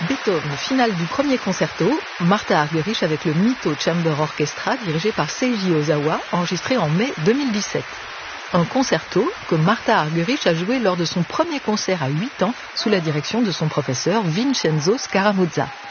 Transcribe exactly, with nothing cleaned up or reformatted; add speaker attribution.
Speaker 1: Beethoven, finale du premier concerto, Martha Argerich avec le Mito Chamber Orchestra dirigé par Seiji Ozawa, enregistré en mai deux mille dix-sept. Un concerto que Martha Argerich a joué lors de son premier concert à huit ans sous la direction de son professeur Vincenzo Scaramuzza.